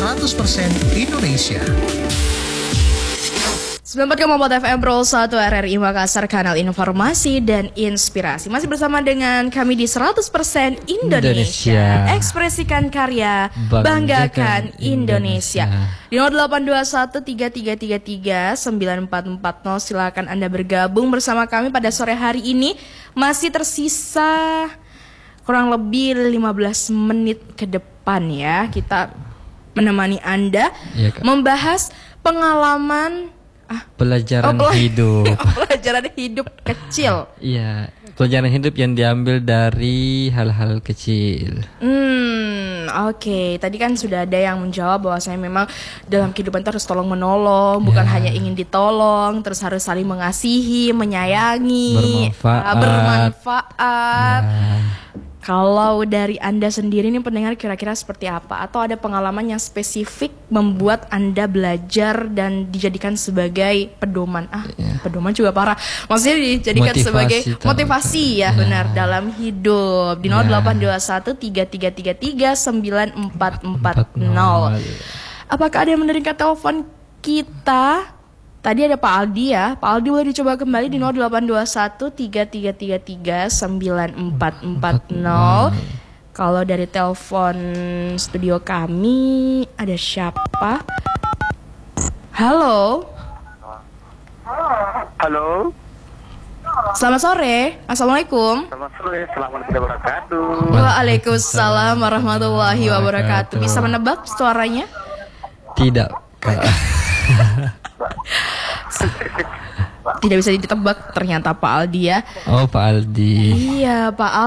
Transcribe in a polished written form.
100% Indonesia. 94,4 FM Pro 1 RRI Makassar, kanal informasi dan inspirasi. Masih bersama dengan kami di 100% Indonesia. Ekspresikan karya, banggakan Indonesia. Di 0821-3333-9440 silakan Anda bergabung bersama kami pada sore hari ini. Masih tersisa kurang lebih 15 menit ke depan ya. Kita menemani Anda membahas pengalaman pelajaran hidup. Pelajaran hidup kecil. Iya, pelajaran hidup yang diambil dari hal-hal kecil. Oke. Tadi kan sudah ada yang menjawab bahwa saya memang dalam kehidupan itu harus tolong menolong, bukan hanya ingin ditolong, terus harus saling mengasihi, menyayangi, bermanfaat. Kalau dari Anda sendiri nih pendengar, kira-kira seperti apa? Atau ada pengalaman yang spesifik membuat Anda belajar dan dijadikan sebagai pedoman? Pedoman juga parah. Maksudnya dijadikan sebagai motivasi ya, benar, dalam hidup. Di 0821-3333-9440. Apakah ada yang menerima telepon kita? Tadi ada Pak Aldi ya. Pak Aldi boleh dicoba kembali di 0821-3333-9440. Kalau dari telepon studio kami ada siapa? Halo. Halo. Selamat sore. Assalamualaikum. Selamat sore. Assalamualaikum warahmatullahi wabarakatuh. Waalaikumsalam warahmatullahi wabarakatuh. Bisa menebak suaranya? Tidak, Kak. Tidak bisa ditebak, ternyata Pak Aldi ya. Oh, Pak Aldi. Iya, Pak Aldi.